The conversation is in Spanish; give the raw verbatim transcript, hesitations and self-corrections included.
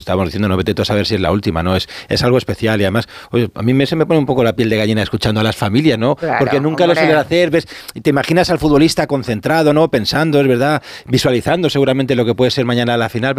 Estábamos diciendo, no vete tú a saber si es la última, ¿no? Es, es algo especial y además, oye, a mí me, se me pone un poco la piel de gallina escuchando a las familias, ¿no? Claro, porque nunca hombre. lo suelen hacer, ves, te imaginas al futbolista concentrado, ¿no? Pensando, es verdad, visualizando seguramente lo que puede ser mañana la final,